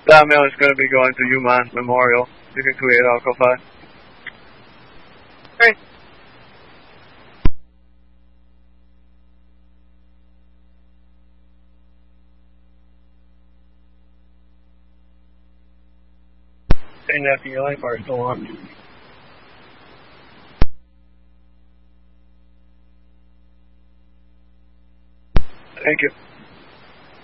That mail is going to be going to Human Memorial. You can create Alco 5. Great. And that the light bar is still on. Thank you.